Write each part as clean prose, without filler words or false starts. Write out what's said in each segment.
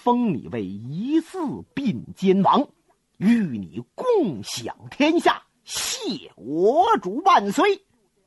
封你为一字并肩王，与你共享天下，谢我主万岁。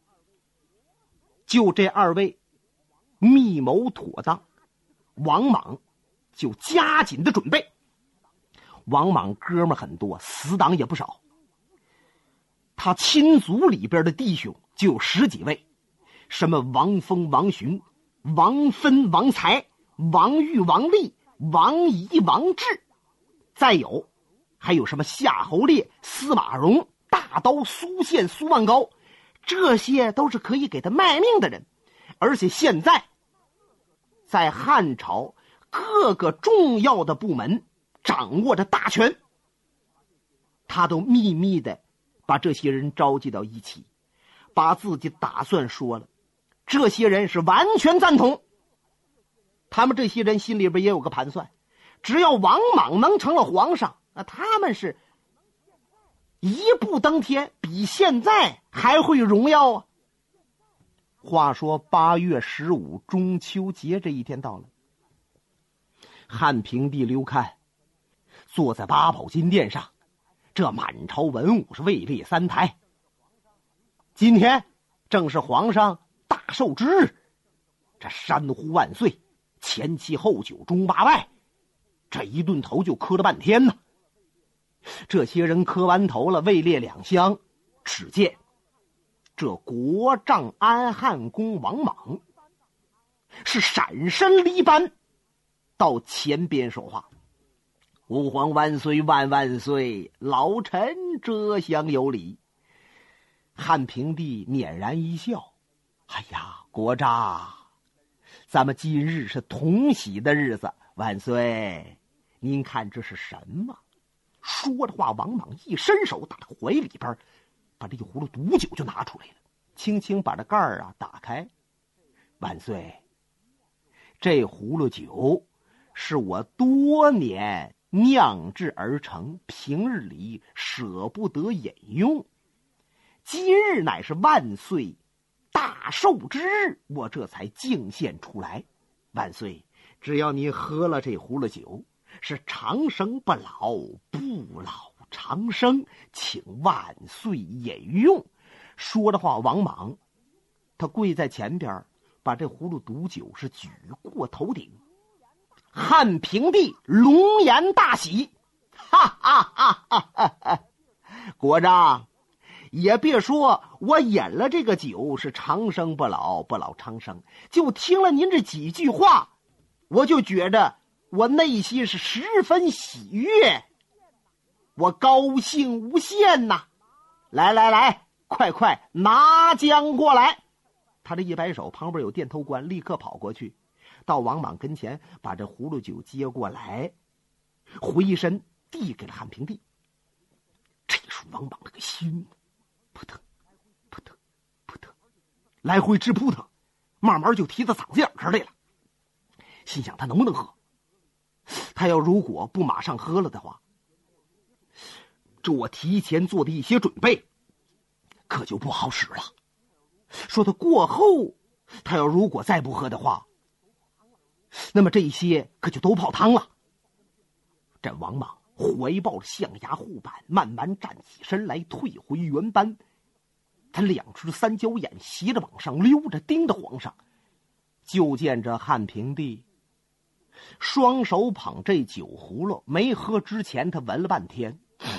就这二位密谋妥当，王莽就加紧的准备。王莽哥们很多，死党也不少，他亲族里边的弟兄就有10几位，什么王峰、王询、王芬、王才、王玉、王立、王仪、王志，再有还有什么夏侯烈、司马荣、大刀苏宪、苏万高，这些都是可以给他卖命的人。而且现在在汉朝各个重要的部门掌握着大权，他都秘密的把这些人召集到一起，把自己打算说了，这些人是完全赞同。他们这些人心里边也有个盘算，只要王莽能成了皇上，那他们是一步登天，比现在还会荣耀啊。话说8月15中秋节这一天到了，汉平帝刘戡坐在八宝金殿上，这满朝文武是位列3台。今天正是皇上大寿之日，这山呼万岁，前七后九，中八拜，这一顿头就磕了半天呢。这些人磕完头了，位列2厢，只见这国丈安汉公王莽是闪身离班到前边说话：吾皇万岁万万岁，老臣这厢有礼。汉平帝捻然一笑：哎呀，国丈，咱们今日是同喜的日子，万岁，您看这是什么？说着话，王莽一伸手打他怀里边，把这一葫芦毒酒就拿出来了，轻轻把这盖儿打开。万岁，这葫芦酒是我多年酿制而成，平日里舍不得饮用，今日乃是万岁大寿之日，我这才敬献出来。万岁，只要你喝了这葫芦酒，是长生不老，不老长生，请万岁饮用。说的话，王莽他跪在前边，把这葫芦毒酒是举过头顶。汉平帝龙颜大喜，哈哈哈哈哈哈！国丈，也别说我饮了这个酒是长生不老，不老长生，就听了您这几句话，我就觉着我内心是十分喜悦，我高兴无限呐！来来来，快快拿浆过来！他这一摆手，旁边有殿头官立刻跑过去，到王莽跟前，把这葫芦酒接过来，回身递给了汉平帝。这时王莽这个心扑腾扑腾扑腾来回直扑腾，慢慢就提到嗓子眼这儿来了。心想他能不能喝？他要如果不马上喝了的话，这我提前做的一些准备可就不好使了。说他过后，他要如果再不喝的话，那么这些可就都泡汤了。这王莽怀抱着象牙护板，慢慢站起身来，退回原班。他2只三角眼斜着往上溜着，盯着皇上。就见着汉平帝双手捧这酒葫芦，没喝之前他闻了半天，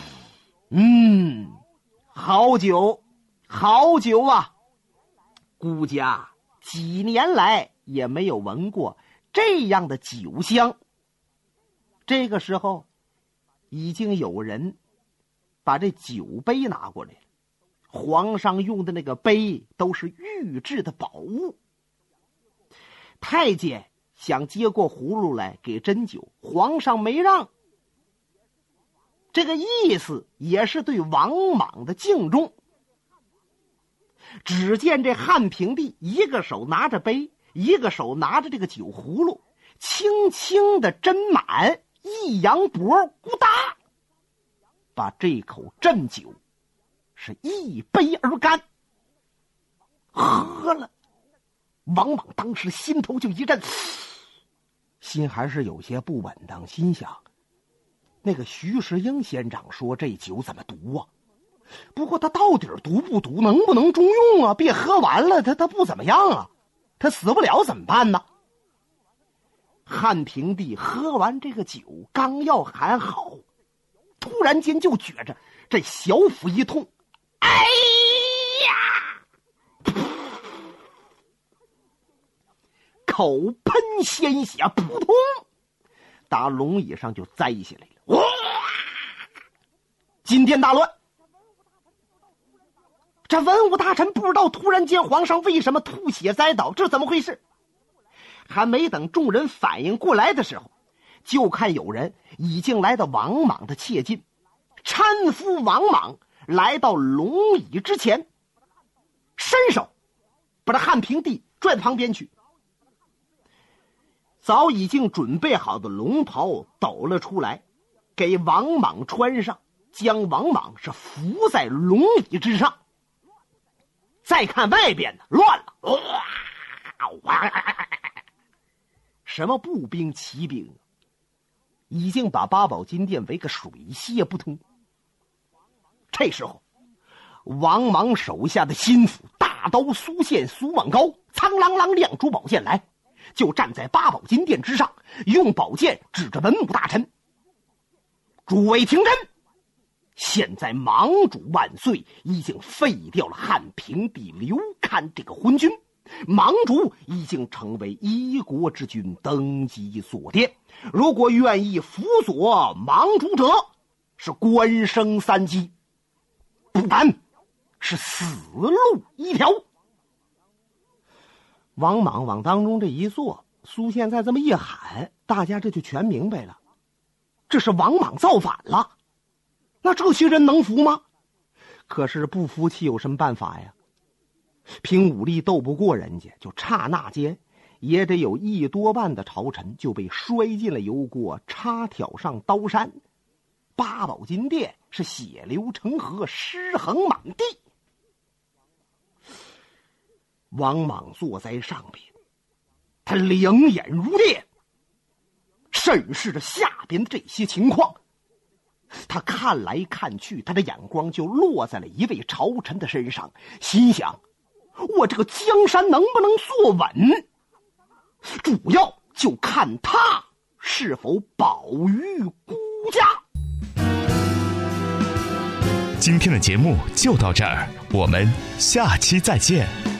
好酒好酒啊，孤家几年来也没有闻过这样的酒香。这个时候已经有人把这酒杯拿过来了，皇上用的那个杯都是玉制的宝物。太监想接过葫芦来给斟酒，皇上没让，这个意思也是对王莽的敬重。只见这汉平帝一个手拿着杯，一个手拿着这个酒葫芦，轻轻的斟满，一扬脖，咕哒，把这口鸩酒是一杯而干。喝了，王莽当时心头就一阵， 心还是有些不稳当，心想那个徐世英县长说这酒怎么毒啊？不过他到底毒不毒，能不能中用啊？别喝完了他不怎么样啊，他死不了怎么办呢？汉平帝喝完这个酒，刚要喊好，突然间就觉着这小腹一痛，哎呀！口喷鲜血，扑通，打龙椅上就栽下来了。哇！惊天大乱！这文武大臣不知道突然间皇上为什么吐血栽倒，这怎么回事？还没等众人反应过来的时候，就看有人已经来到王莽的切近，搀扶王莽来到龙椅之前，伸手把这汉平帝拽到旁边去。早已经准备好的龙袍抖了出来，给王莽穿上，将王莽是扶在龙椅之上。再看外边呢，乱了，什么步兵骑兵已经把八宝金殿围个水泄不通。这时候王莽手下的心腹大刀苏宪、苏望高苍啷啷亮出宝剑来，就站在八宝金殿之上，用宝剑指着文武大臣：诸位听真，现在莽主万岁已经废掉了汉平帝刘堪这个昏君，莽主已经成为一国之君，登基所殿。如果愿意辅佐莽主者，是官升3级，不然是死路一条。王莽往当中这一坐，苏宪再这么一喊，大家这就全明白了，这是王莽造反了。那这些人能服吗？可是不服气有什么办法呀？凭武力斗不过人家，就刹那间也得有1多半的朝臣就被摔进了油锅，插挑上刀山。八宝金殿是血流成河，尸横满地。王莽坐在上边，他两眼如电，审视着下边的这些情况。他看来看去，他的眼光就落在了一位朝臣的身上，心想：我这个江山能不能坐稳？主要就看他是否保于孤家。 今天的节目就到这儿，我们下期再见。